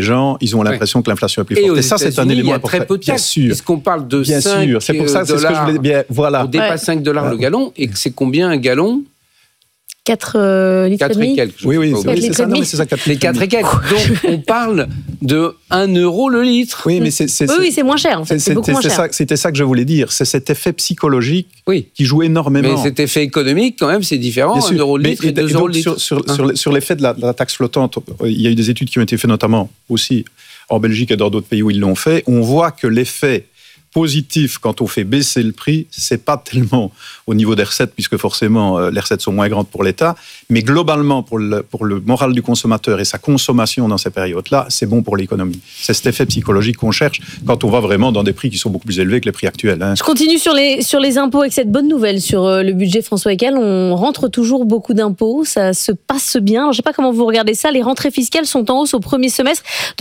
gens, ils ont l'impression que l'inflation est plus forte. Et ça, c'est un élément important. Il y a très peu de taxes, puisqu'on parle de bien 5 sûr. C'est pour ça, c'est ce que je voulais bien. Voilà. On dépasse 5 $ le gallon, et c'est combien un gallon? 4 litres 4 et quelques. Oui, c'est ça. demi. Non, c'est ça, 4 Les 4 et quelques. Donc, on parle de 1 € le litre. Oui, mais c'est moins cher. En fait. C'est beaucoup moins cher. C'était ça que je voulais dire. C'est cet effet psychologique qui joue énormément. Mais cet effet économique, quand même, c'est différent. 1 € le litre et 2 € le litre. Sur l'effet de la taxe flottante, il y a eu des études qui ont été faites notamment aussi en Belgique et dans d'autres pays où ils l'ont fait. On voit que l'effet positif quand on fait baisser le prix, c'est pas tellement au niveau des recettes, puisque forcément les recettes sont moins grandes pour l'État, mais globalement pour le moral du consommateur et sa consommation dans ces périodes-là, c'est bon pour l'économie. C'est cet effet psychologique qu'on cherche quand on va vraiment dans des prix qui sont beaucoup plus élevés que les prix actuels. Je continue sur les impôts avec cette bonne nouvelle sur le budget François Heckel. On rentre toujours beaucoup d'impôts, ça se passe bien. Alors, je ne sais pas comment vous regardez ça, les rentrées fiscales sont en hausse au premier semestre de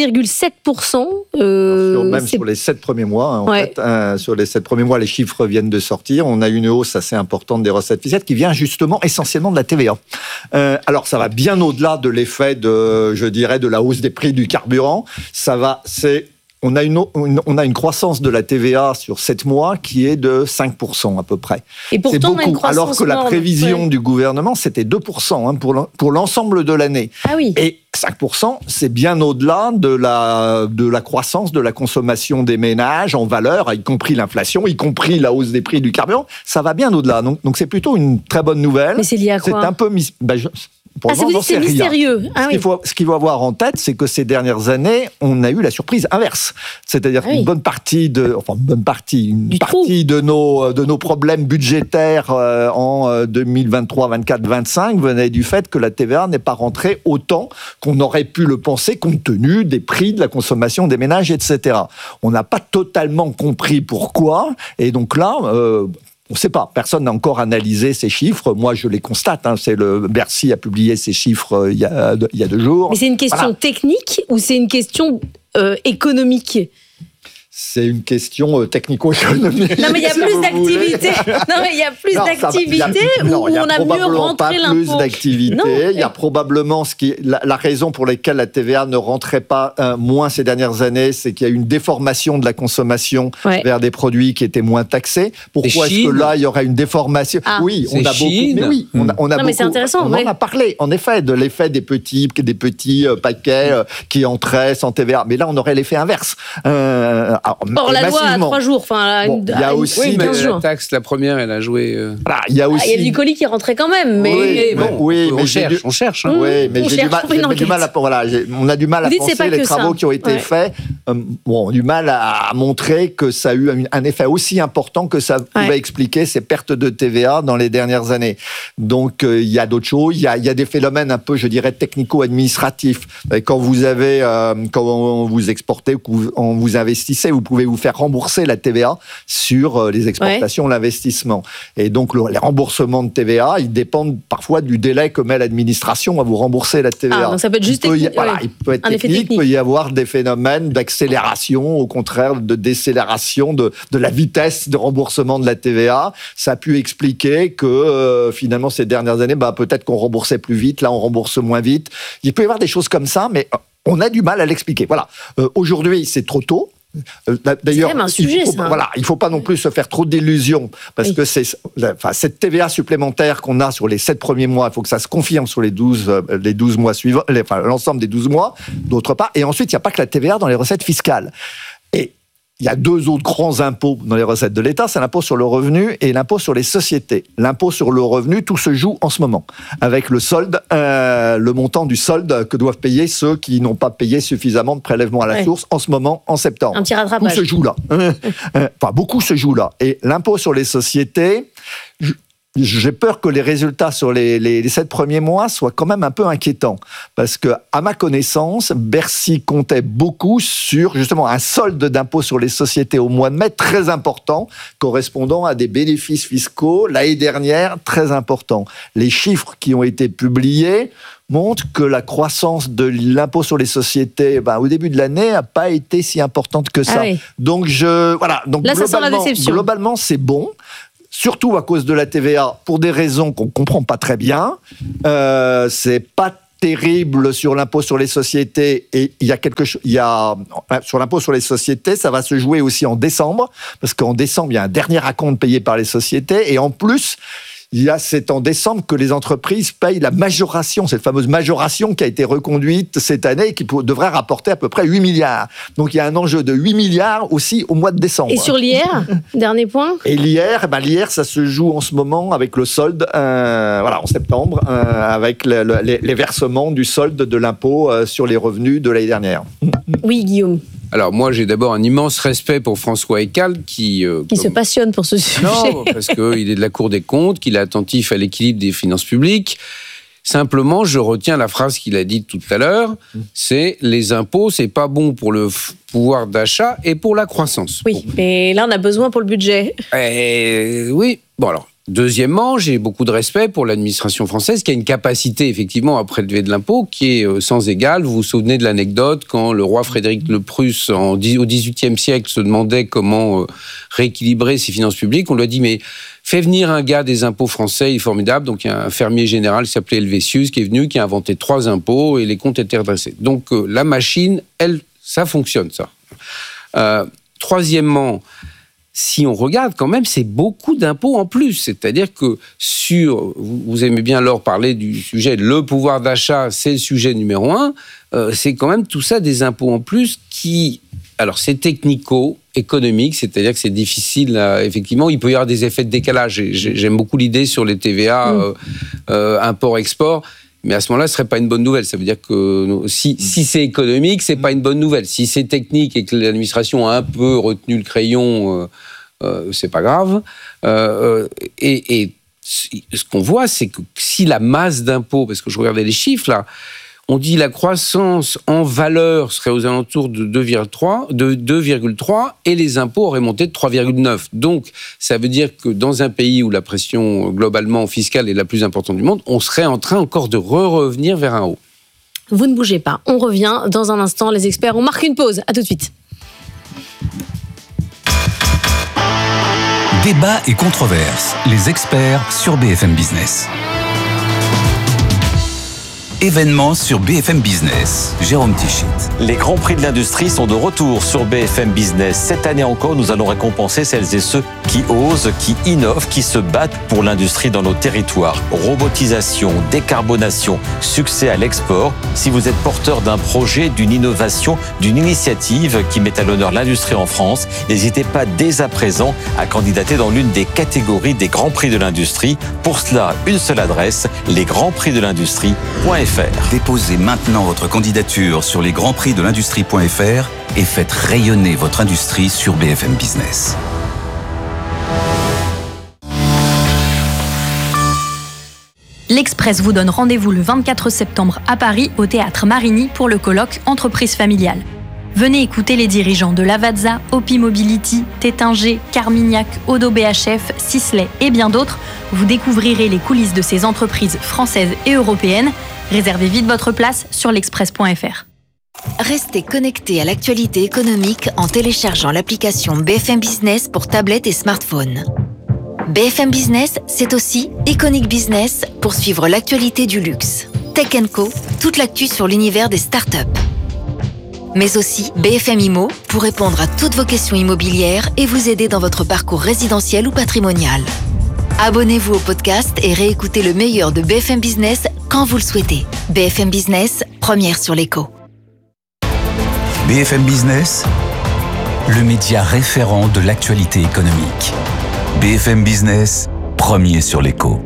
3,7%. Sur les 7 premiers mois, en fait, sur les 7 premiers mois, les chiffres viennent de sortir. On a une hausse assez importante des recettes fiscales qui vient justement essentiellement de la TVA. Alors, ça va bien au-delà de l'effet de la hausse des prix du carburant. On a une croissance de la TVA sur 7 mois qui est de 5% à peu près. Et pourtant, c'est beaucoup, on a une croissance alors que la prévision du gouvernement, c'était 2% pour l'ensemble de l'année. Ah oui. Et 5%, c'est bien au-delà de la croissance de la consommation des ménages en valeur, y compris l'inflation, y compris la hausse des prix du carburant. Ça va bien au-delà. Donc c'est plutôt une très bonne nouvelle. Mais c'est lié à quoi ? C'est un peu... vous dites c'est mystérieux. Ce qu'il faut avoir en tête, c'est que ces dernières années, on a eu la surprise inverse. C'est-à-dire qu'une partie de nos problèmes budgétaires en 2023, 24, 25 venait du fait que la TVA n'est pas rentrée autant qu'on aurait pu le penser compte tenu des prix de la consommation des ménages, etc. On n'a pas totalement compris pourquoi. Et donc là... on ne sait pas, personne n'a encore analysé ces chiffres. Moi, je les constate. Bercy a publié ces chiffres il y a 2 jours. Mais c'est une question technique ou c'est une question économique ? C'est une question technico-économique. Non, mais il y a plus d'activité. Non, mais il y a plus d'activité ou on a mieux rentré l'impôt ? Plus d'activité. Il y a probablement la raison pour laquelle la TVA ne rentrait pas moins ces dernières années, c'est qu'il y a une déformation de la consommation vers des produits qui étaient moins taxés. Pourquoi est-ce que là, il y aura une déformation ? Oui, on a beaucoup. Mais oui, on a beaucoup. Mais c'est intéressant. On en a parlé, en effet, de l'effet des petits paquets qui entraient sans TVA. Mais là, on aurait l'effet inverse. Or, la loi à 3 jours. Il y a aussi mais la taxe, la première, elle a joué. Il y a aussi. Il y a du colis qui rentrait quand même. Mais on cherche. Oui, mais j'ai du mal à on a du mal à penser les travaux qui ont été faits. On a du mal à montrer que ça a eu un effet aussi important que ça pouvait expliquer ces pertes de TVA dans les dernières années. Donc, il y a d'autres choses. Il y a des phénomènes un peu, je dirais, technico-administratifs. Quand vous exportez, quand vous investissez, vous pouvez vous faire rembourser la TVA sur les exportations, l'investissement. Et donc, les remboursements de TVA, ils dépendent parfois du délai que met l'administration à vous rembourser la TVA. Donc ça peut être juste technique. Il peut être technique, il peut y avoir des phénomènes d'accélération, au contraire de décélération de la vitesse de remboursement de la TVA. Ça a pu expliquer que finalement, ces dernières années, peut-être qu'on remboursait plus vite, là on rembourse moins vite. Il peut y avoir des choses comme ça, mais on a du mal à l'expliquer. Voilà. Aujourd'hui, c'est trop tôt. D'ailleurs, il ne faut pas non plus se faire trop d'illusions, parce que cette TVA supplémentaire qu'on a sur les 7 premiers mois, il faut que ça se confirme sur les 12 mois suivants, l'ensemble des 12 mois, d'autre part. Et ensuite, il n'y a pas que la TVA dans les recettes fiscales. Et il y a 2 autres grands impôts dans les recettes de l'État, c'est l'impôt sur le revenu et l'impôt sur les sociétés. L'impôt sur le revenu, tout se joue en ce moment, avec le solde, le montant du solde que doivent payer ceux qui n'ont pas payé suffisamment de prélèvements à la source en ce moment, en septembre. Un petit rattrapage. Tout se joue là. Beaucoup se joue là. Et l'impôt sur les sociétés... J'ai peur que les résultats sur les 7 premiers mois soient quand même un peu inquiétants. Parce que, à ma connaissance, Bercy comptait beaucoup sur, justement, un solde d'impôt sur les sociétés au mois de mai très important, correspondant à des bénéfices fiscaux, l'année dernière, très importants. Les chiffres qui ont été publiés montrent que la croissance de l'impôt sur les sociétés, au début de l'année, n'a pas été si importante que ça. Donc, là, ça sent la déception. Globalement, c'est bon. Surtout à cause de la TVA, pour des raisons qu'on ne comprend pas très bien. C'est pas terrible sur l'impôt sur les sociétés, et sur l'impôt sur les sociétés, ça va se jouer aussi en décembre, parce qu'en décembre, il y a un dernier acompte payé par les sociétés, et en plus, c'est en décembre que les entreprises payent la majoration, cette fameuse majoration qui a été reconduite cette année et qui devrait rapporter à peu près 8 milliards. Donc il y a un enjeu de 8 milliards aussi au mois de décembre. Et sur l'IR, dernier point. Et l'IR, ça se joue en ce moment avec le solde, en septembre, avec les versements du solde de l'impôt sur les revenus de l'année dernière. Oui, Guillaume. Alors moi, j'ai d'abord un immense respect pour François Ekal qui se passionne pour ce sujet. Non, parce qu'il est de la Cour des comptes, qu'il est attentif à l'équilibre des finances publiques. Simplement, je retiens la phrase qu'il a dite tout à l'heure, c'est les impôts, c'est pas bon pour le pouvoir d'achat et pour la croissance. Oui, mais là, on a besoin pour le budget. Oui, bon alors. Deuxièmement, j'ai beaucoup de respect pour l'administration française qui a une capacité effectivement à prélever de l'impôt qui est sans égale. Vous vous souvenez de l'anecdote quand le roi Frédéric le Prusse au XVIIIe siècle se demandait comment rééquilibrer ses finances publiques. On lui a dit mais fais venir un gars des impôts français, il est formidable. Donc il y a un fermier général qui s'appelait Helvétius qui est venu, qui a inventé 3 impôts et les comptes étaient redressés. Donc la machine, ça fonctionne ça. Troisièmement, si on regarde quand même, c'est beaucoup d'impôts en plus. C'est-à-dire que vous aimez bien Laure parler du sujet, le pouvoir d'achat, c'est le sujet numéro 1. C'est quand même tout ça des impôts en plus qui... Alors c'est technico-économique, c'est-à-dire que c'est difficile, effectivement, il peut y avoir des effets de décalage. J'aime beaucoup l'idée sur les TVA, import-export. Mais à ce moment-là, ce ne serait pas une bonne nouvelle. Ça veut dire que si c'est économique, ce n'est pas une bonne nouvelle. Si c'est technique et que l'administration a un peu retenu le crayon, ce n'est pas grave. Et ce qu'on voit, c'est que si la masse d'impôts, parce que je regardais les chiffres là, on dit la croissance en valeur serait aux alentours de 2,3 et les impôts auraient monté de 3,9. Donc, ça veut dire que dans un pays où la pression globalement fiscale est la plus importante du monde, on serait en train encore de revenir vers un haut. Vous ne bougez pas. On revient dans un instant. Les experts, on marque une pause. À tout de suite. Débat et controverse. Les experts sur BFM Business. Événement sur BFM Business. Jérôme Tichit. Les Grands Prix de l'Industrie sont de retour sur BFM Business. Cette année encore, nous allons récompenser celles et ceux qui osent, qui innovent, qui se battent pour l'industrie dans nos territoires. Robotisation, décarbonation, succès à l'export. Si vous êtes porteur d'un projet, d'une innovation, d'une initiative qui met à l'honneur l'industrie en France, n'hésitez pas dès à présent à candidater dans l'une des catégories des Grands Prix de l'Industrie. Pour cela, une seule adresse, lesgrandsprixdelindustrie.fr. Déposez maintenant votre candidature sur lesgrandsprixdelindustrie.fr et faites rayonner votre industrie sur BFM Business. L'Express vous donne rendez-vous le 24 septembre à Paris au Théâtre Marigny pour le colloque Entreprise familiale. Venez écouter les dirigeants de Lavazza, Opi Mobility, Tétinger, Carmignac, Odo BHF, Sisley et bien d'autres. Vous découvrirez les coulisses de ces entreprises françaises et européennes. Réservez vite votre place sur l'express.fr. Restez connectés à l'actualité économique en téléchargeant l'application BFM Business pour tablette et smartphone. BFM Business, c'est aussi Iconic Business pour suivre l'actualité du luxe. Tech & Co, toute l'actu sur l'univers des startups. Mais aussi BFM Immo pour répondre à toutes vos questions immobilières et vous aider dans votre parcours résidentiel ou patrimonial. Abonnez-vous au podcast et réécoutez le meilleur de BFM Business quand vous le souhaitez. BFM Business, première sur l'écho. BFM Business, le média référent de l'actualité économique. BFM Business, premier sur l'écho.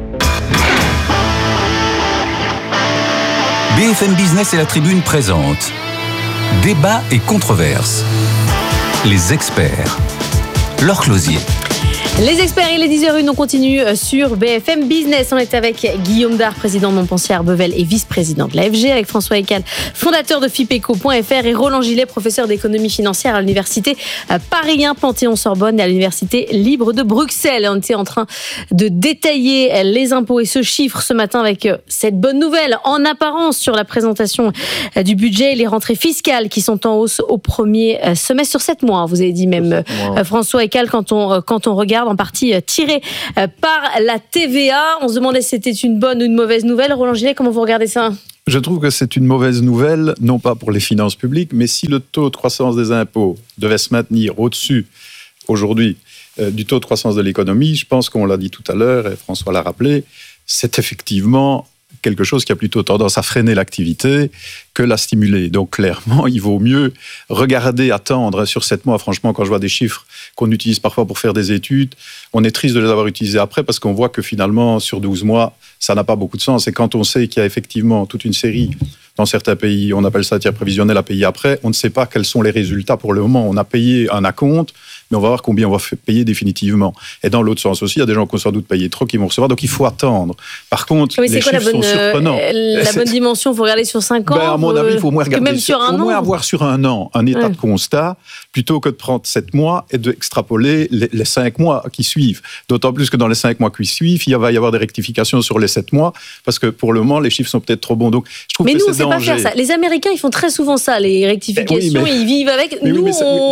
BFM Business et la Tribune présentent Débat et controverse. Les experts. Laure Closier. Les experts, il est 10h01, on continue sur BFM Business. On est avec Guillaume Dard, président de Montpensier Arbevel et vice-président de l'AFG, avec François Ekal, fondateur de FIPECO.fr et Roland Gillet, professeur d'économie financière à l'université Paris 1 Panthéon-Sorbonne et à l'université libre de Bruxelles. On était en train de détailler les impôts et ce chiffre ce matin avec cette bonne nouvelle en apparence sur la présentation du budget et les rentrées fiscales qui sont en hausse au premier semestre sur 7 mois. Vous avez dit même, François Ekal, quand on regarde en partie tiré par la TVA. On se demandait si c'était une bonne ou une mauvaise nouvelle. Roland Gillet, comment vous regardez ça ? Je trouve que c'est une mauvaise nouvelle, non pas pour les finances publiques, mais si le taux de croissance des impôts devait se maintenir au-dessus, aujourd'hui, du taux de croissance de l'économie, je pense qu'on l'a dit tout à l'heure, et François l'a rappelé, c'est effectivement quelque chose qui a plutôt tendance à freiner l'activité que la stimuler. Donc clairement, il vaut mieux regarder, attendre sur 7 mois. Franchement, quand je vois des chiffres qu'on utilise parfois pour faire des études, on est triste de les avoir utilisés après parce qu'on voit que finalement, sur 12 mois, ça n'a pas beaucoup de sens. Et quand on sait qu'il y a effectivement toute une série, dans certains pays, on appelle ça tiers prévisionnel à payer après, on ne sait pas quels sont les résultats pour le moment. On a payé un acompte, mais on va voir combien on va payer définitivement. Et dans l'autre sens aussi, il y a des gens qui ont sans doute payé trop, qui vont recevoir, donc il faut attendre. Par contre, les chiffres sont surprenants. La bonne dimension, il faut regarder sur 5 ans. À mon avis, il faut au moins regarder au moins avoir sur un an un état de constat, plutôt que de prendre 7 mois et d'extrapoler les 5 mois qui suivent. D'autant plus que dans les 5 mois qui suivent, il va y avoir des rectifications sur les 7 mois, parce que pour le moment, les chiffres sont peut-être trop bons. Donc, je trouve mais que nous, c'est on ne sait pas faire ça. Les Américains, ils font très souvent ça, les rectifications, ils vivent avec. Nous,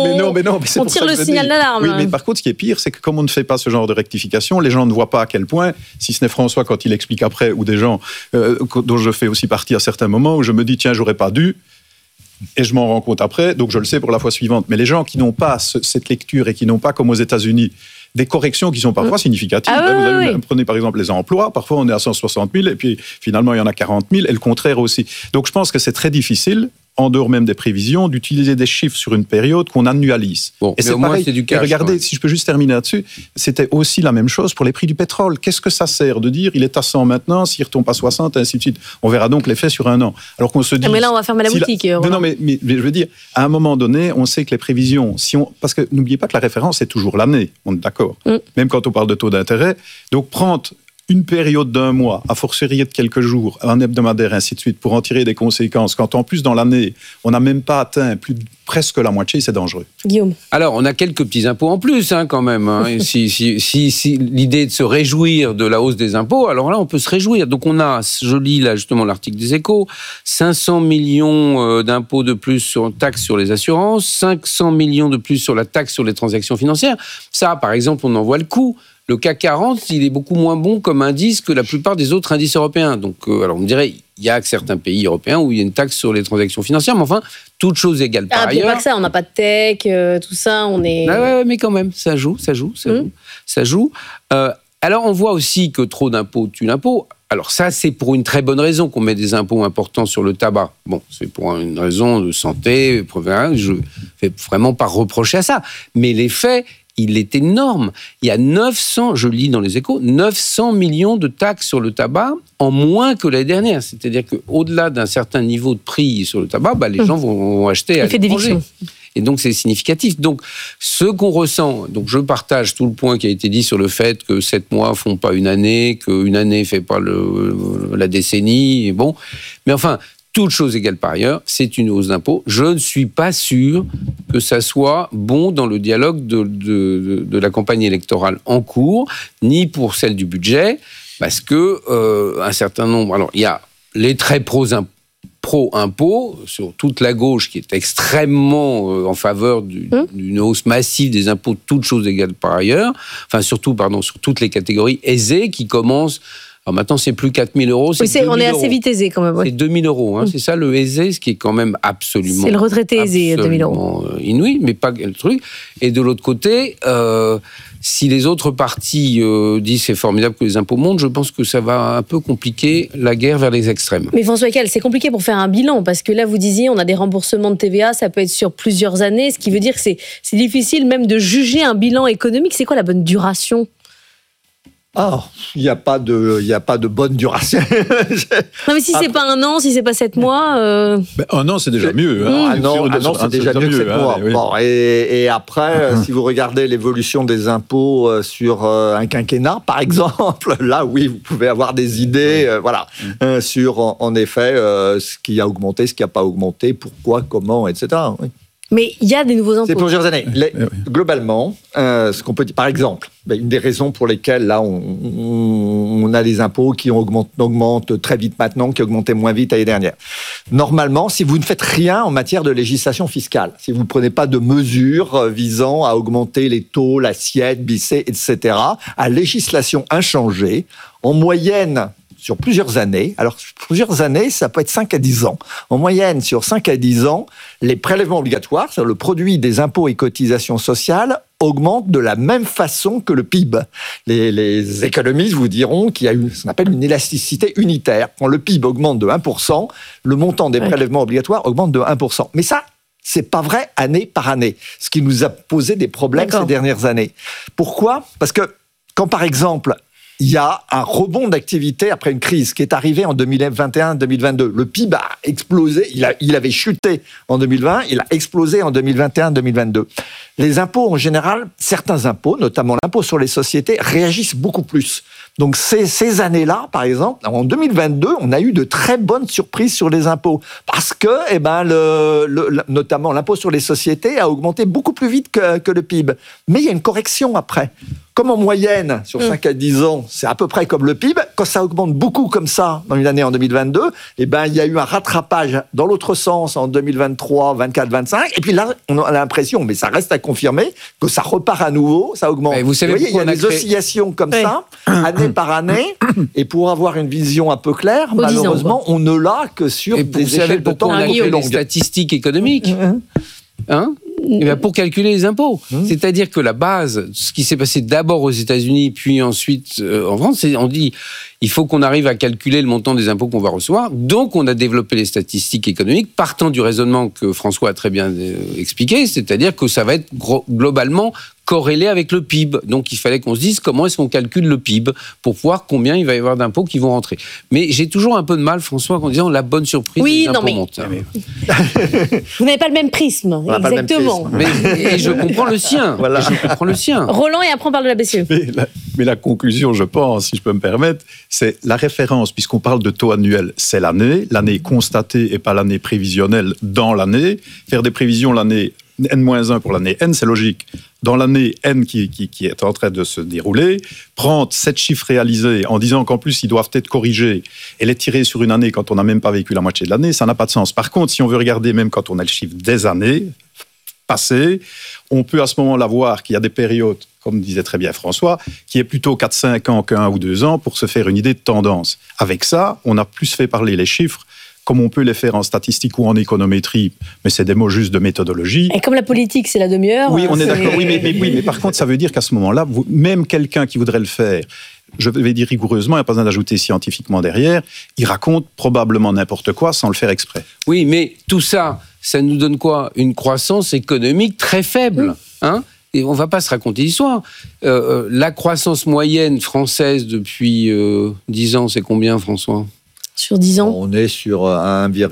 on tire le signal d'alarme. Oui, mais par contre, ce qui est pire, c'est que comme on ne fait pas ce genre de rectification, les gens ne voient pas à quel point, si ce n'est François quand il explique après, ou des gens dont je fais aussi partie à certains moments, où je me dis, tiens, j'aurais pas dû, et je m'en rends compte après, donc je le sais pour la fois suivante. Mais les gens qui n'ont pas cette lecture et qui n'ont pas, comme aux États-Unis, des corrections qui sont parfois significatives. Prenez par exemple les emplois, parfois on est à 160 000 et puis finalement il y en a 40 000 et le contraire aussi. Donc je pense que c'est très difficile, en dehors même des prévisions, d'utiliser des chiffres sur une période qu'on annualise. Bon, et c'est pareil. C'est du cash, regardez, si je peux juste terminer là-dessus, c'était aussi la même chose pour les prix du pétrole. Qu'est-ce que ça sert de dire il est à 100 maintenant, s'il retombe à 60, ainsi de suite. On verra donc l'effet sur un an. Alors qu'on se dit... Mais là, on va fermer la boutique. Mais je veux dire, à un moment donné, on sait que les prévisions... Parce que n'oubliez pas que la référence, c'est toujours l'année. On est d'accord. Même quand on parle de taux d'intérêt. Donc prendre une période d'un mois, a fortiori de quelques jours, un hebdomadaire, ainsi de suite, pour en tirer des conséquences, quand en plus dans l'année, on n'a même pas atteint presque la moitié, c'est dangereux. Guillaume. Alors, on a quelques petits impôts en plus, quand même. Si l'idée est de se réjouir de la hausse des impôts, alors là, on peut se réjouir. Donc, on a, je lis là justement l'article des Échos, 500 millions d'impôts de plus sur taxe sur les assurances, 500 millions de plus sur la taxe sur les transactions financières. Ça, par exemple, on en voit le coût. Le CAC 40, il est beaucoup moins bon comme indice que la plupart des autres indices européens. Donc, alors on me dirait, il y a certains pays européens où il y a une taxe sur les transactions financières, mais enfin, toute chose égale par ailleurs. Pas que ça, on n'a pas de tech, tout ça, on est... Ouais, mais quand même, ça joue. Alors, on voit aussi que trop d'impôts tue l'impôt. Alors ça, c'est pour une très bonne raison qu'on met des impôts importants sur le tabac. Bon, c'est pour une raison de santé, je ne vais vraiment pas reprocher à ça. Mais les faits... il est énorme. Il y a 900, je lis dans les Échos, 900 millions de taxes sur le tabac en moins que l'année dernière. C'est-à-dire qu'au-delà d'un certain niveau de prix sur le tabac, les gens vont acheter à l'étranger. Et donc, c'est significatif. Donc, ce qu'on ressent, donc je partage tout le point qui a été dit sur le fait que 7 mois ne font pas une année, qu'une année ne fait pas la décennie. Et bon. Mais enfin... toute chose égale par ailleurs, c'est une hausse d'impôts. Je ne suis pas sûr que ça soit bon dans le dialogue de la campagne électorale en cours, ni pour celle du budget, parce que un certain nombre... Alors, il y a les très pro-impôts, sur toute la gauche, qui est extrêmement en faveur d'une hausse massive des impôts, toutes choses égales par ailleurs, enfin surtout, sur toutes les catégories aisées, qui commencent... Alors maintenant, c'est plus 4 000 euros, c'est 2 000 on est assez vite aisé quand même. Ouais. C'est 2 000 euros, c'est ça le aisé, ce qui est quand même absolument... C'est le retraité aisé, 2 000 euros. Inouï, mais pas le truc. Et de l'autre côté, si les autres partis disent c'est formidable que les impôts montent, je pense que ça va un peu compliquer la guerre vers les extrêmes. Mais François Heckel, c'est compliqué pour faire un bilan, parce que là, vous disiez, on a des remboursements de TVA, ça peut être sur plusieurs années, ce qui veut dire que c'est difficile même de juger un bilan économique. C'est quoi la bonne duration ? Il n'y a pas de bonne duration. Non, mais si c'est pas un an, si c'est pas 7 mois... un an, c'est déjà mieux. Un an, c'est déjà mieux que 7 mois. Oui. Bon, et après, si vous regardez l'évolution des impôts sur un quinquennat, par exemple, là, oui, vous pouvez avoir des idées sur, en effet, ce qui a augmenté, ce qui n'a pas augmenté, pourquoi, comment, etc. Oui. Mais il y a des nouveaux impôts. C'est pour plusieurs années. Globalement, ce qu'on peut dire, par exemple, une des raisons pour lesquelles là on a des impôts qui augmentent très vite maintenant, qui augmentaient moins vite l'année dernière. Normalement, si vous ne faites rien en matière de législation fiscale, si vous ne prenez pas de mesures visant à augmenter les taux, l'assiette, BICE, etc., à législation inchangée, en moyenne, sur plusieurs années. Alors, plusieurs années, ça peut être 5 à 10 ans. En moyenne, sur 5 à 10 ans, les prélèvements obligatoires, c'est-à-dire le produit des impôts et cotisations sociales, augmente de la même façon que le PIB. Les économistes vous diront qu'il y a ce qu'on appelle une élasticité unitaire. Quand le PIB augmente de 1%, le montant des prélèvements obligatoires augmente de 1%. Mais ça, c'est pas vrai année par année, ce qui nous a posé des problèmes ces dernières années. Pourquoi ? Parce que quand, par exemple, il y a un rebond d'activité après une crise qui est arrivée en 2021-2022. Le PIB a explosé, il avait chuté en 2020, il a explosé en 2021-2022. Les impôts en général, certains impôts, notamment l'impôt sur les sociétés, réagissent beaucoup plus. Donc ces années-là, par exemple, en 2022, on a eu de très bonnes surprises sur les impôts parce que, notamment l'impôt sur les sociétés a augmenté beaucoup plus vite que le PIB. Mais il y a une correction après. Comme en moyenne, sur 5 à 10 ans, c'est à peu près comme le PIB. Quand ça augmente beaucoup comme ça dans une année en 2022, il y a eu un rattrapage dans l'autre sens en 2023, 24, 25. Et puis là, on a l'impression, mais ça reste à confirmer, que ça repart à nouveau, ça augmente. Vous voyez, il y a des oscillations comme ça, année par année. Et pour avoir une vision un peu claire, malheureusement, on ne l'a que sur des échelles de temps beaucoup plus longues. Statistiques économiques. Pour calculer les impôts. C'est-à-dire que la base, ce qui s'est passé d'abord aux États-Unis, puis ensuite en France, on dit il faut qu'on arrive à calculer le montant des impôts qu'on va recevoir. Donc, on a développé les statistiques économiques, partant du raisonnement que François a très bien expliqué, c'est-à-dire que ça va être globalement corrélé avec le PIB. Donc, il fallait qu'on se dise comment est-ce qu'on calcule le PIB pour voir combien il va y avoir d'impôts qui vont rentrer. Mais j'ai toujours un peu de mal, François, en disant la bonne surprise des impôts montent. Vous n'avez pas le même prisme, exactement. Et je comprends le sien. Voilà. Je comprends le sien. Roland, et après on parle de la BCE. Mais la conclusion, je pense, si je peux me permettre, c'est la référence, puisqu'on parle de taux annuel, c'est l'année constatée et pas l'année prévisionnelle dans l'année. Faire des prévisions l'année N-1 pour l'année N, c'est logique. Dans l'année N qui est en train de se dérouler, prendre 7 chiffres réalisés en disant qu'en plus ils doivent être corrigés et les tirer sur une année quand on n'a même pas vécu la moitié de l'année, ça n'a pas de sens. Par contre, si on veut regarder même quand on a le chiffre des années passées, on peut à ce moment-là voir qu'il y a des périodes, comme disait très bien François, qui est plutôt 4-5 ans qu'1 ou 2 ans pour se faire une idée de tendance. Avec ça, on a plus fait parler les chiffres comme on peut les faire en statistique ou en économétrie, mais c'est des mots juste de méthodologie. Et comme la politique, c'est la demi-heure. Oui, on est d'accord. Oui, mais par contre, ça veut dire qu'à ce moment-là, même quelqu'un qui voudrait le faire, je vais dire rigoureusement, il n'y a pas besoin d'ajouter scientifiquement derrière, il raconte probablement n'importe quoi sans le faire exprès. Oui, mais tout ça, ça nous donne quoi ? Une croissance économique très faible, Et on ne va pas se raconter l'histoire. La croissance moyenne française depuis 10 ans, c'est combien, François ? Sur 10 ans. On est sur 1,2.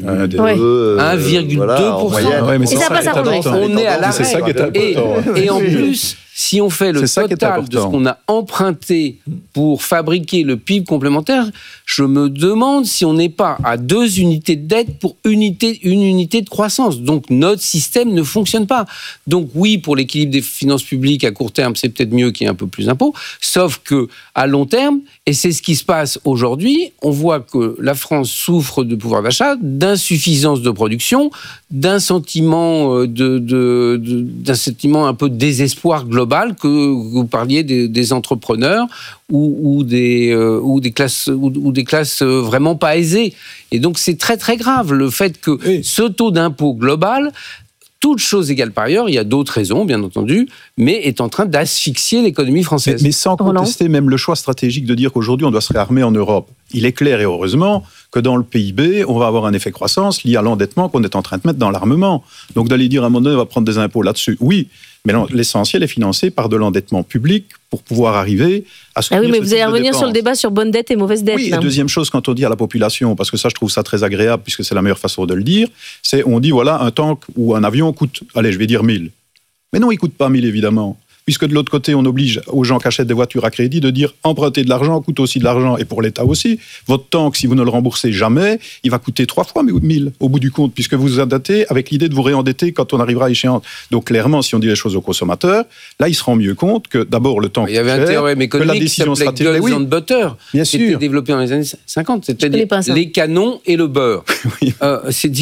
1,2%. Et ça passe à relever. On est à l'arrêt. C'est ça qui est important. Et en plus, si on fait le total de ce qu'on a emprunté pour fabriquer le PIB complémentaire, je me demande si on n'est pas à 2 unités de dette pour une unité de croissance. Donc notre système ne fonctionne pas. Donc oui, pour l'équilibre des finances publiques à court terme, c'est peut-être mieux qu'il y ait un peu plus d'impôts. Sauf que à long terme, et c'est ce qui se passe aujourd'hui, on voit que la France souffre de pouvoir d'achat, d'insuffisance de production, d'un sentiment d'un sentiment un peu de désespoir global que vous parliez des entrepreneurs ou des classes vraiment pas aisées. Et donc c'est très très grave le fait que ce taux d'impôt global, toutes choses égales par ailleurs, il y a d'autres raisons bien entendu, mais est en train d'asphyxier l'économie française. Mais sans contester même le choix stratégique de dire qu'aujourd'hui on doit se réarmer en Europe. Il est clair et heureusement que dans le PIB, on va avoir un effet croissance lié à l'endettement qu'on est en train de mettre dans l'armement. Donc d'aller dire à un moment donné, on va prendre des impôts là-dessus, oui, mais l'essentiel est financé par de l'endettement public pour pouvoir arriver à soutenir oui, mais vous allez revenir dépenses. Sur le débat sur bonne dette et mauvaise dette. Oui, et deuxième chose, quand on dit à la population, parce que ça je trouve ça très agréable, puisque c'est la meilleure façon de le dire, c'est on dit voilà, un tank ou un avion coûte, allez, je vais dire 1000. Mais non, il ne coûte pas 1000 évidemment. Puisque de l'autre côté, on oblige aux gens qui achètent des voitures à crédit de dire emprunter de l'argent coûte aussi de l'argent, et pour l'État aussi. Votre tank, si vous ne le remboursez jamais, il va coûter 3 fois 1000 au bout du compte, puisque vous vous endettez avec l'idée de vous réendetter quand on arrivera à échéance. Donc clairement, si on dit les choses aux consommateurs, là, il se rend mieux compte que d'abord le tank. Il y avait un théorème économique qui s'appelait Guns and Butter, qui était développé dans les années 50, c'est-à-dire les canons et le beurre. C'est dire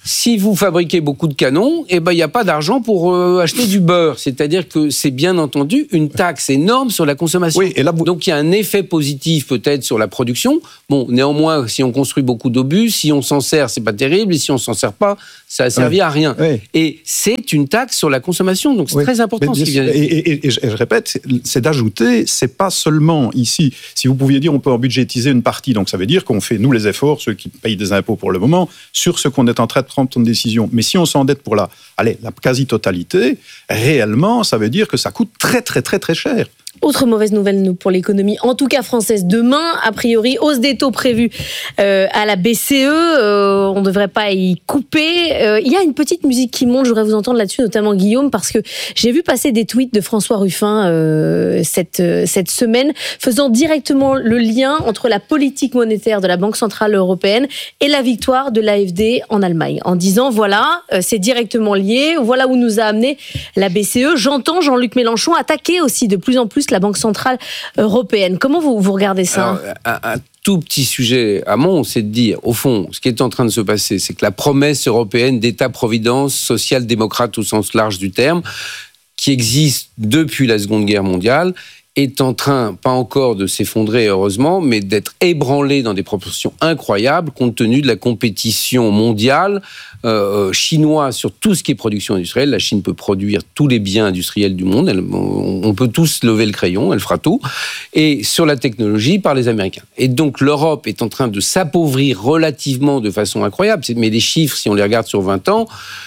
si vous fabriquez beaucoup de canons, il n'y a pas d'argent pour acheter du beurre. C'est-à-dire que c'est bien entendu une taxe énorme sur la consommation. Oui, et là, donc il y a un effet positif peut-être sur la production. Bon, néanmoins, si on construit beaucoup d'obus, si on s'en sert, c'est pas terrible, et si on s'en sert pas, ça a servi à rien. Oui. Et c'est une taxe sur la consommation, donc c'est très important. Et je répète, c'est d'ajouter, c'est pas seulement ici. Si vous pouviez dire, on peut en budgétiser une partie, donc ça veut dire qu'on fait nous les efforts, ceux qui payent des impôts pour le moment, sur ce qu'on est en train de prendre une décision. Mais si on s'endette pour la quasi-totalité, réellement, ça veut dire que ça coûte très, très, très, très cher. Autre mauvaise nouvelle pour l'économie, en tout cas française, demain, a priori, hausse des taux prévue à la BCE, on ne devrait pas y couper. Il y a une petite musique qui monte, je voudrais vous entendre là-dessus, notamment Guillaume, parce que j'ai vu passer des tweets de François Ruffin cette semaine, faisant directement le lien entre la politique monétaire de la Banque Centrale Européenne et la victoire de l'AfD en Allemagne, en disant, voilà, c'est directement lié, voilà où nous a amené la BCE. J'entends Jean-Luc Mélenchon attaquer aussi de plus en plus la Banque Centrale Européenne. Comment vous regardez ça ? Alors, un tout petit sujet à c'est de dire, au fond, ce qui est en train de se passer, c'est que la promesse européenne d'État-providence social-démocrate au sens large du terme, qui existe depuis la Seconde Guerre mondiale, est en train, pas encore de s'effondrer heureusement, mais d'être ébranlé dans des proportions incroyables compte tenu de la compétition mondiale chinoise sur tout ce qui est production industrielle. La Chine peut produire tous les biens industriels du monde, on peut tous lever le crayon, elle fera tout, et sur la technologie par les Américains. Et donc l'Europe est en train de s'appauvrir relativement de façon incroyable, mais les chiffres, si on les regarde sur 20 ans,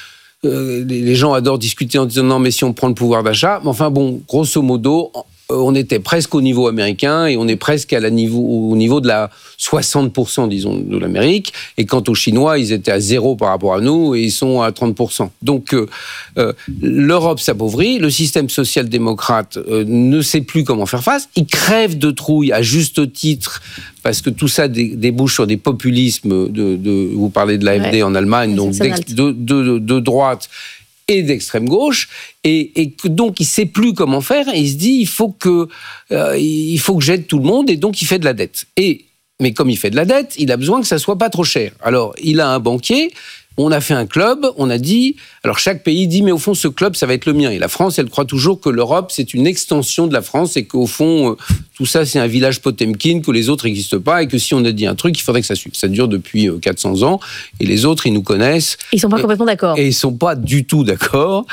les gens adorent discuter en disant non mais si on prend le pouvoir d'achat, mais enfin bon, grosso modo, on était presque au niveau américain et on est presque au niveau de la 60%, disons, de l'Amérique. Et quant aux Chinois, ils étaient à 0 par rapport à nous et ils sont à 30%. Donc, l'Europe s'appauvrit, le système social-démocrate ne sait plus comment faire face. Il crève de trouille à juste titre parce que tout ça débouche sur des populismes. Vous parlez de l'AfD en Allemagne, donc de droite et d'extrême gauche, et donc il ne sait plus comment faire, et il se dit il faut que j'aide tout le monde, et donc il fait de la dette. Mais comme il fait de la dette, il a besoin que ça ne soit pas trop cher. Alors, il a un banquier, on a fait un club, on a dit... Alors, chaque pays dit, mais au fond, ce club, ça va être le mien. Et la France, elle croit toujours que l'Europe, c'est une extension de la France et qu'au fond, tout ça, c'est un village Potemkin, que les autres n'existent pas et que si on a dit un truc, il faudrait que ça suive. Ça dure depuis 400 ans et les autres, ils nous connaissent. Ils ne sont pas complètement d'accord. Et ils ne sont pas du tout d'accord.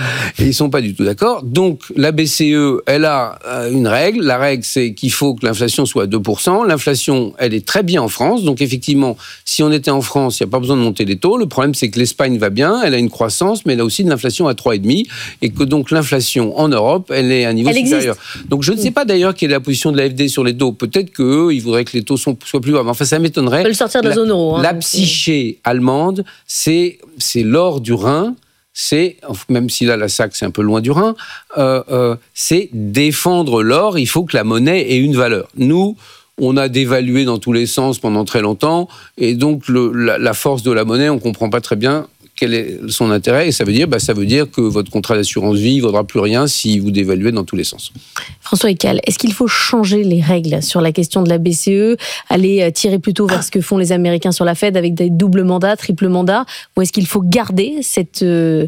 Donc, la BCE, elle a une règle. La règle, c'est qu'il faut que l'inflation soit à 2%. L'inflation, elle est très bien en France. Donc, effectivement, si on était en France, il n'y a pas besoin de monter les taux. Le problème, c'est que l'Espagne va bien, elle a une croissance, mais elle a aussi de l'inflation à 3,5, et que donc l'inflation en Europe, elle est à un niveau supérieur. Donc je ne sais pas d'ailleurs quelle est la position de l'AfD sur les taux. Peut-être qu'eux, ils voudraient que les taux soient plus bas. Mais enfin, ça m'étonnerait. On peut le sortir de la zone euro. La psyché allemande, c'est l'or du Rhin. Même si là, la SAC, c'est un peu loin du Rhin, c'est défendre l'or. Il faut que la monnaie ait une valeur. Nous, on a dévalué dans tous les sens pendant très longtemps, et donc la force de la monnaie, on ne comprend pas très bien quel est son intérêt, et ça veut dire que votre contrat d'assurance vie ne vaudra plus rien si vous dévaluez dans tous les sens. François Eccal, est-ce qu'il faut changer les règles sur la question de la BCE, aller tirer plutôt vers ce que font les Américains sur la Fed avec des doubles mandats, triple mandats, ou est-ce qu'il faut garder cette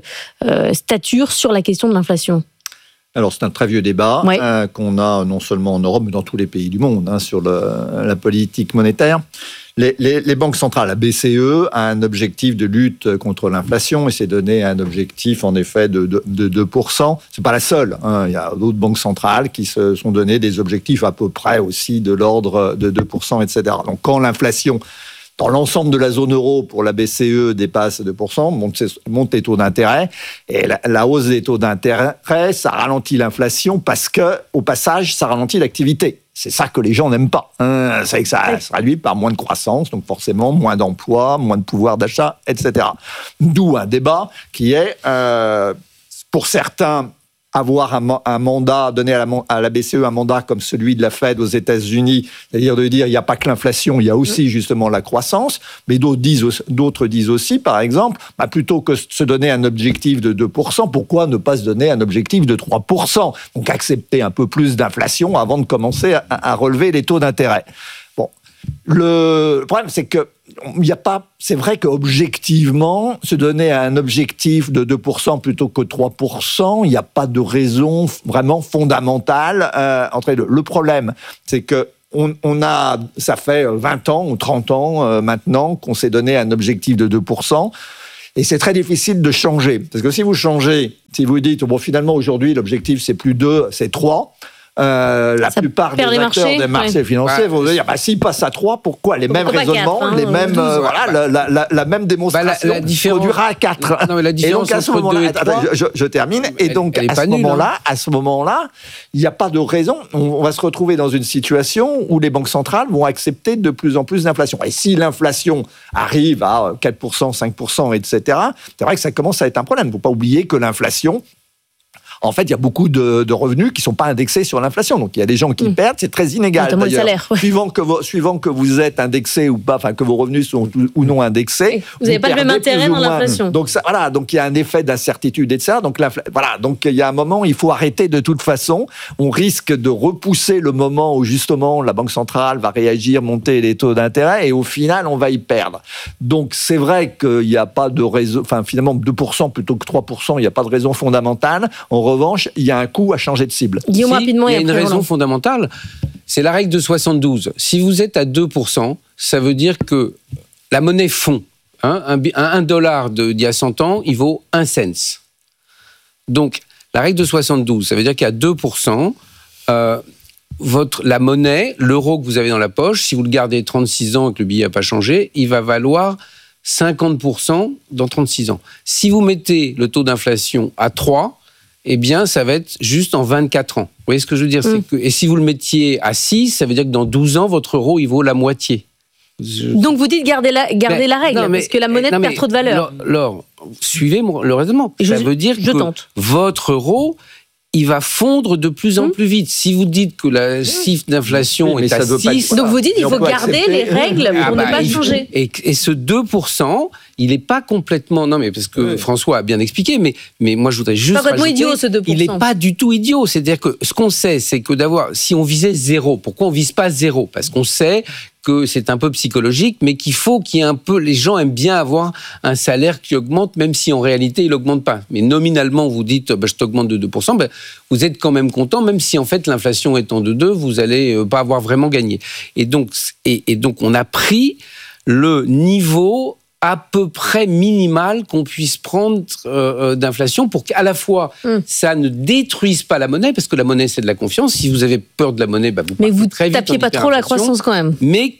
stature sur la question de l'inflation ? Alors, c'est un très vieux débat qu'on a non seulement en Europe, mais dans tous les pays du monde, sur la politique monétaire. Les banques centrales, la BCE, a un objectif de lutte contre l'inflation et s'est donné un objectif, en effet, de 2%. C'est pas la seule. Il y a d'autres banques centrales qui se sont donné des objectifs à peu près aussi de l'ordre de 2%, etc. Donc, quand l'inflation dans l'ensemble de la zone euro, pour la BCE, dépasse 2%, monte les taux d'intérêt. Et la hausse des taux d'intérêt, ça ralentit l'inflation parce que, au passage, ça ralentit l'activité. C'est ça que les gens n'aiment pas. C'est que ça se traduit par moins de croissance, donc forcément moins d'emplois, moins de pouvoir d'achat, etc. D'où un débat qui est, pour certains, avoir un mandat, donner à la BCE un mandat comme celui de la Fed aux États-Unis, c'est-à-dire de dire il n'y a pas que l'inflation, il y a aussi justement la croissance, mais d'autres disent aussi, par exemple, plutôt que de se donner un objectif de 2%, pourquoi ne pas se donner un objectif de 3%? Donc accepter un peu plus d'inflation avant de commencer à relever les taux d'intérêt. Bon, Le problème, c'est que c'est vrai qu'objectivement, se donner un objectif de 2% plutôt que 3%, il n'y a pas de raison vraiment fondamentale entre les deux. Le problème, c'est que ça fait 20 ans ou 30 ans maintenant qu'on s'est donné un objectif de 2%. Et c'est très difficile de changer. Parce que si vous changez, si vous dites, bon, finalement, aujourd'hui, l'objectif, c'est plus 2, c'est 3, la plupart des acteurs des marchés financiers vont dire, s'ils passent à 3, pourquoi les mêmes raisonnements, 4, les mêmes, la même démonstration produira à 4. Non, mais la différence et donc, à ce moment-là, je termine. Et donc, à ce moment-là, il n'y a pas de raison. On va se retrouver dans une situation où les banques centrales vont accepter de plus en plus d'inflation. Et si l'inflation arrive à 4%, 5%, etc., c'est vrai que ça commence à être un problème. Il ne faut pas oublier que l'inflation, en fait, il y a beaucoup de revenus qui ne sont pas indexés sur l'inflation. Donc, il y a des gens qui perdent, c'est très inégal. Notamment les salaires. Ouais. Suivant que vous êtes indexé ou pas, enfin, que vos revenus sont ou non indexés. Vous n'avez pas le même intérêt dans l'inflation. Donc, donc il y a un effet d'incertitude, etc. Donc, donc, il y a un moment, il faut arrêter de toute façon. On risque de repousser le moment où, justement, la Banque centrale va réagir, monter les taux d'intérêt, et au final, on va y perdre. Donc, c'est vrai qu'il n'y a pas de raison, enfin, finalement, 2% plutôt que 3%, il n'y a pas de raison fondamentale. En revanche, il y a un coût à changer de cible. Guillaume, rapidement, il y a une raison fondamentale, c'est la règle de 72. Si vous êtes à 2%, ça veut dire que la monnaie fond. Un $1 d'il y a 100 ans, il vaut 1 cent. Donc, la règle de 72, ça veut dire qu'à 2%, la monnaie, l'euro que vous avez dans la poche, si vous le gardez 36 ans et que le billet n'a pas changé, il va valoir 50% dans 36 ans. Si vous mettez le taux d'inflation à 3, eh bien, ça va être juste en 24 ans. Vous voyez ce que je veux dire ? Et si vous le mettiez à 6, ça veut dire que dans 12 ans, votre euro, il vaut la moitié. Donc, vous dites garder la règle, parce que la monnaie perd trop de valeur. Laure, suivez le raisonnement. Ça veut dire que votre euro, il va fondre de plus en plus vite. Si vous dites que la chiffre d'inflation est à 6... Donc vous dites qu'il faut garder les règles pour ne pas changer. Et ce 2%, il n'est pas complètement... Non, mais parce que François a bien expliqué, mais moi je voudrais juste rajouter... Pas idiot ce 2%. Il n'est pas du tout idiot. C'est-à-dire que ce qu'on sait, c'est que si on visait 0, pourquoi on ne vise pas 0 ? Parce qu'on sait que c'est un peu psychologique, mais qu'il faut qu'il y ait un peu... Les gens aiment bien avoir un salaire qui augmente, même si en réalité, il n'augmente pas. Mais nominalement, vous dites, je t'augmente de 2%, vous êtes quand même content, même si en fait l'inflation étant de 2, vous n'allez pas avoir vraiment gagné. Et donc, on a pris le niveau à peu près minimal qu'on puisse prendre d'inflation pour qu'à la fois ça ne détruise pas la monnaie, parce que la monnaie c'est de la confiance. Si vous avez peur de la monnaie, vous très vite. Mais vous tapiez pas trop la croissance quand même. Mais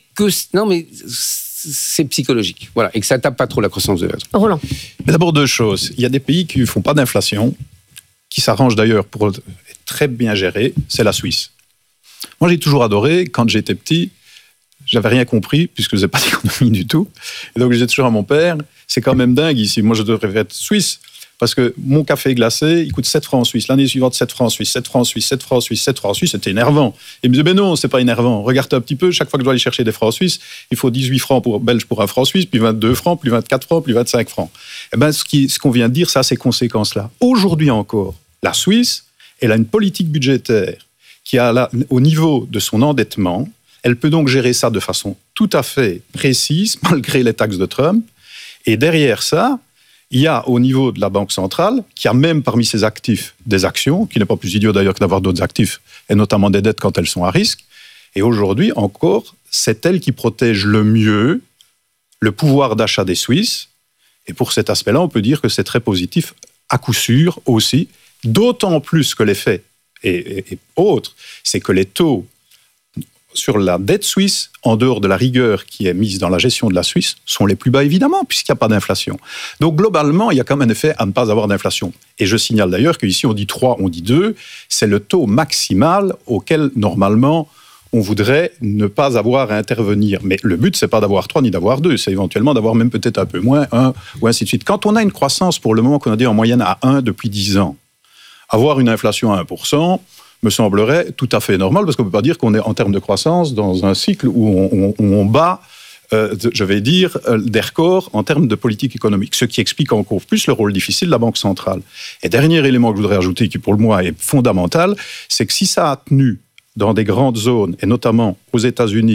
c'est psychologique, voilà, et que ça tape pas trop la croissance de l'autre. Roland. Mais d'abord deux choses. Il y a des pays qui ne font pas d'inflation, qui s'arrangent d'ailleurs pour être très bien gérés. C'est la Suisse. Moi j'ai toujours adoré quand j'étais petit. J'avais rien compris, puisque je ne faisais pas d'économie du tout. Et donc, je disais toujours à mon père, c'est quand même dingue ici. Moi, je devrais être suisse. Parce que mon café glacé, il coûte 7 francs en Suisse. L'année suivante, 7 francs en Suisse, 7 francs en Suisse, 7 francs en Suisse, 7 francs en Suisse. C'était énervant. Et il me disait, non, c'est pas énervant. Regarde un petit peu, chaque fois que je dois aller chercher des francs en Suisse, il faut 18 francs belges pour un franc suisse, puis 22 francs, puis 24 francs, puis 25 francs. Eh bien, ce qu'on vient de dire, ça a ces conséquences-là. Aujourd'hui encore, la Suisse, elle a une politique budgétaire qui a au niveau de son endettement. Elle peut donc gérer ça de façon tout à fait précise, malgré les taxes de Trump. Et derrière ça, il y a au niveau de la Banque centrale, qui a même parmi ses actifs des actions, qui n'est pas plus idiot d'ailleurs que d'avoir d'autres actifs, et notamment des dettes quand elles sont à risque. Et aujourd'hui encore, c'est elle qui protège le mieux le pouvoir d'achat des Suisses. Et pour cet aspect-là, on peut dire que c'est très positif, à coup sûr aussi, d'autant plus que l'effet est autre, c'est que les taux sur la dette suisse, en dehors de la rigueur qui est mise dans la gestion de la Suisse, sont les plus bas, évidemment, puisqu'il n'y a pas d'inflation. Donc, globalement, il y a quand même un effet à ne pas avoir d'inflation. Et je signale d'ailleurs qu'ici, on dit 3, on dit 2, c'est le taux maximal auquel, normalement, on voudrait ne pas avoir à intervenir. Mais le but, c'est pas d'avoir 3 ni d'avoir 2, c'est éventuellement d'avoir même peut-être un peu moins, 1, ou ainsi de suite. Quand on a une croissance, pour le moment, qu'on a dit en moyenne à 1 depuis 10 ans, avoir une inflation à 1%, me semblerait tout à fait normal, parce qu'on ne peut pas dire qu'on est en termes de croissance dans un cycle où on bat, je vais dire, des records en termes de politique économique, ce qui explique encore plus le rôle difficile de la Banque centrale. Et dernier élément que je voudrais ajouter, qui pour moi est fondamental, c'est que si ça a tenu dans des grandes zones, et notamment aux États-Unis,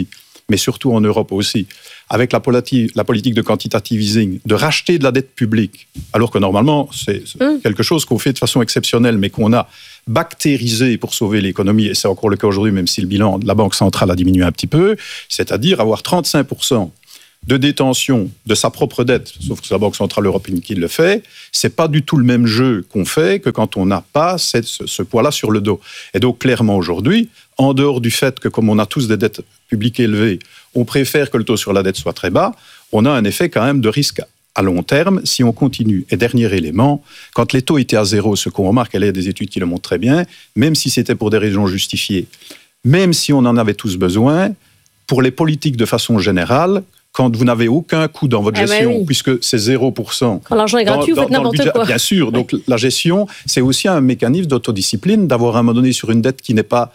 mais surtout en Europe aussi, avec la politique de quantitative easing, de racheter de la dette publique, alors que normalement, c'est quelque chose qu'on fait de façon exceptionnelle, mais qu'on a bactérisé pour sauver l'économie, et c'est encore le cas aujourd'hui, même si le bilan de la Banque centrale a diminué un petit peu, c'est-à-dire avoir 35% de détention de sa propre dette, sauf que c'est la Banque centrale européenne qui le fait, c'est pas du tout le même jeu qu'on fait que quand on n'a pas ce poids-là sur le dos. Et donc, clairement, aujourd'hui, en dehors du fait que, comme on a tous des dettes publiques élevées, on préfère que le taux sur la dette soit très bas, on a un effet quand même de risque à long terme si on continue. Et dernier élément, quand les taux étaient à zéro, ce qu'on remarque, il y a des études qui le montrent très bien, même si c'était pour des raisons justifiées, même si on en avait tous besoin, pour les politiques de façon générale, quand vous n'avez aucun coût dans votre gestion, puisque c'est 0%. Quand l'argent est gratuit, vous faites n'importe quoi. Bien sûr, donc la gestion, c'est aussi un mécanisme d'autodiscipline, d'avoir à un moment donné sur une dette qui n'est pas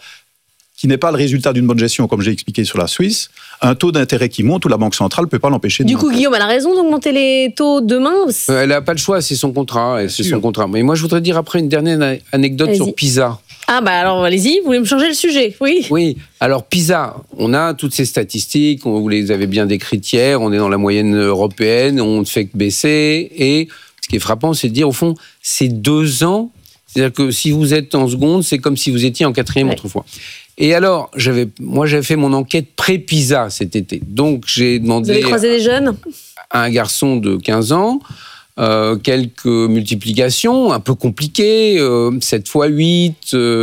le résultat d'une bonne gestion, comme j'ai expliqué sur la Suisse, un taux d'intérêt qui monte où la Banque centrale ne peut pas l'empêcher de monter. Du coup, Guillaume, elle a raison d'augmenter les taux demain. Elle n'a pas le choix, c'est son contrat. Mais moi, je voudrais dire après une dernière anecdote sur PISA. Ah bah alors allez-y, vous voulez me changer le sujet, oui. Oui, alors PISA, on a toutes ces statistiques, vous les avez bien décrites hier, on est dans la moyenne européenne, on ne fait que baisser, et ce qui est frappant, c'est de dire au fond, c'est 2 ans, c'est-à-dire que si vous êtes en seconde, c'est comme si vous étiez en 4e autrefois. Et alors, j'avais fait mon enquête pré-PISA cet été, donc j'ai demandé... Vous avez croisé des jeunes ? À un garçon de 15 ans, quelques multiplications un peu compliquées, 7 x 8,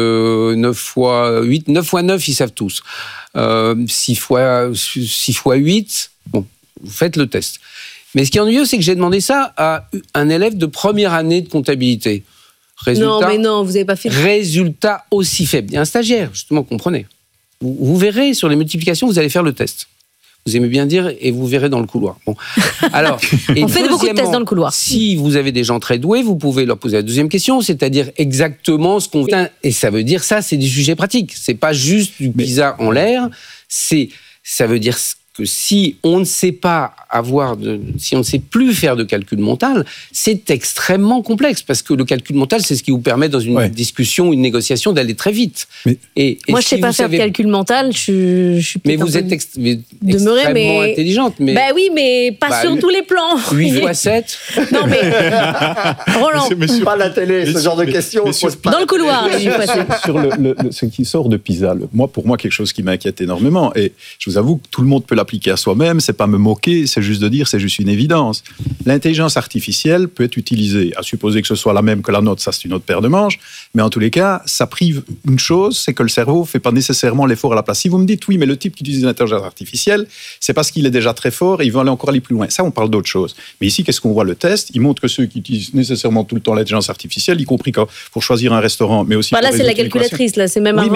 9 x 9, ils savent tous. 6 x 8, bon, vous faites le test. Mais ce qui est ennuyeux, c'est que j'ai demandé ça à un élève de première année de comptabilité. Non, vous n'avez pas fait... Résultat aussi faible. Il y a un stagiaire, justement, comprenez. Vous verrez, sur les multiplications, vous allez faire le test. Vous aimez bien dire, et vous verrez dans le couloir. Bon. Alors, on fait beaucoup de tests dans le couloir. Si vous avez des gens très doués, vous pouvez leur poser la deuxième question, c'est-à-dire exactement ce qu'on veut. Et ça veut dire ça, c'est du sujet pratique. C'est pas juste du PISA en l'air. Ça veut dire que si on ne sait pas si on ne sait plus faire de calcul mental, c'est extrêmement complexe parce que le calcul mental, c'est ce qui vous permet dans une discussion ou une négociation d'aller très vite. Moi, je ne sais pas faire de calcul mental. Je suis mais vous êtes extrêmement intelligente. Mais... Bah oui, mais pas sur tous les plans. 8 x 7. Non, mais Roland. Pas la télé, ce genre de questions. Dans le couloir. Sur ce qui sort de PISA, pour moi, quelque chose qui m'inquiète énormément, et je vous avoue que tout le monde peut l'appliquer à soi-même, c'est pas me moquer, c'est juste de dire, c'est juste une évidence. L'intelligence artificielle peut être utilisée, à supposer que ce soit la même que la nôtre, ça c'est une autre paire de manches, mais en tous les cas, ça prive une chose, c'est que le cerveau fait pas nécessairement l'effort à la place. Si vous me dites, oui, mais le type qui utilise l'intelligence artificielle, c'est parce qu'il est déjà très fort et il veut encore aller plus loin. Ça, on parle d'autre chose. Mais ici, qu'est-ce qu'on voit le test ? Il montre que ceux qui utilisent nécessairement tout le temps l'intelligence artificielle, y compris pour choisir un restaurant, mais aussi... Là, c'est la calculatrice, là, c'est même on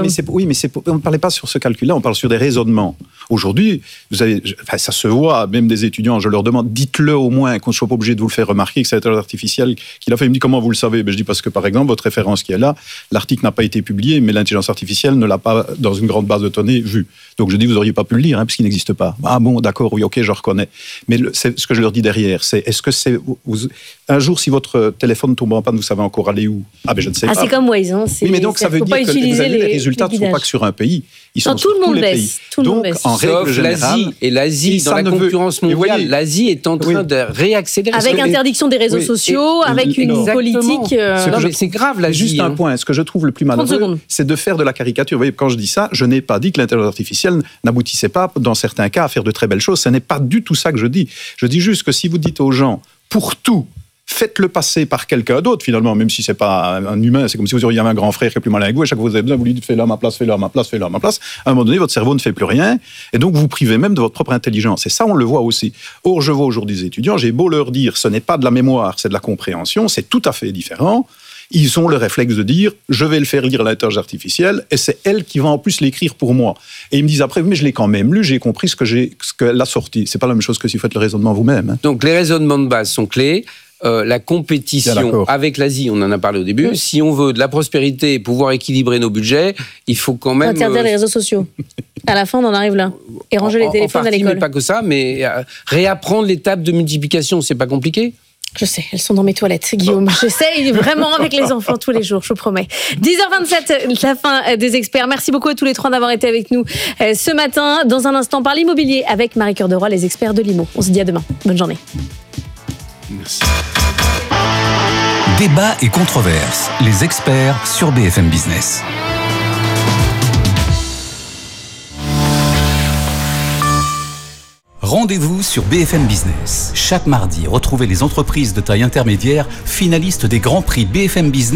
ne parlait pas sur ce calcul-là, on parle sur des raisonnements. Aujourd'hui, ça se voit, même des étudiants, je leur demande, dites-le au moins, qu'on ne soit pas obligé de vous le faire remarquer, que c'est l'intelligence artificielle qui l'a fait. Il me dit, comment vous le savez ? Je dis, parce que par exemple, votre référence qui est là, l'article n'a pas été publié, mais l'intelligence artificielle ne l'a pas, dans une grande base de données, vu. Donc je dis, vous n'auriez pas pu le lire, parce qu'il n'existe pas. Ah bon, d'accord, oui, ok, je reconnais. Mais c'est ce que je leur dis derrière, c'est, est-ce que c'est... un jour, si votre téléphone tombe en panne, vous savez encore aller où ? Je ne sais pas. C'est comme Waze, hein. Oui, mais donc ça veut dire que les résultats ne sont pas que sur un pays. Ils sont sur tous les pays. Donc, en règle générale... l'Asie, dans la concurrence mondiale, l'Asie est en train de réaccélérer. Avec interdiction des réseaux sociaux, avec une politique... Non, mais c'est grave, l'Asie. Juste un point, ce que je trouve le plus malheureux, c'est de faire de la caricature. Vous voyez, quand je dis ça, je n'ai pas dit que l'intelligence artificielle n'aboutissait pas, dans certains cas, à faire de très belles choses. Ce n'est pas du tout ça que je dis. Je dis juste que si vous dites aux gens, pour tout, faites-le passer par quelqu'un d'autre, finalement, même si ce n'est pas un humain, c'est comme si vous auriez un grand frère qui est plus malin que vous, et chaque fois que vous avez besoin, vous lui dites fais-le à ma place, fais-le à ma place, fais-le à ma place. À un moment donné, votre cerveau ne fait plus rien, et donc vous vous privez même de votre propre intelligence. Et ça, on le voit aussi. Or, je vois aujourd'hui des étudiants, j'ai beau leur dire ce n'est pas de la mémoire, c'est de la compréhension, c'est tout à fait différent. Ils ont le réflexe de dire je vais le faire lire à l'intelligence artificielle et c'est elle qui va en plus l'écrire pour moi. Et ils me disent après mais je l'ai quand même lu, j'ai compris ce qu'elle a sorti. C'est pas la même chose que si vous faites le raisonnement vous-même. Hein. Donc les raisonnements de base sont clés. La compétition avec l'Asie, on en a parlé au début. Oui. Si on veut de la prospérité et pouvoir équilibrer nos budgets, il faut quand même... interdire les réseaux sociaux. À la fin, on en arrive là. Et ranger les téléphones à l'école. Mais pas que ça, mais réapprendre les tables de multiplication, c'est pas compliqué ? Je sais, elles sont dans mes toilettes, Guillaume. J'essaye vraiment avec les enfants tous les jours, je vous promets. 10h27, la fin des experts. Merci beaucoup à tous les trois d'avoir été avec nous ce matin. Dans un instant, par l'immobilier avec Marie Cœur de Roy, les experts de l'IMO. On se dit à demain. Bonne journée. Merci. Débat et controverses, les experts sur BFM Business. Rendez-vous sur BFM Business. Chaque mardi, retrouvez les entreprises de taille intermédiaire finalistes des grands prix BFM Business.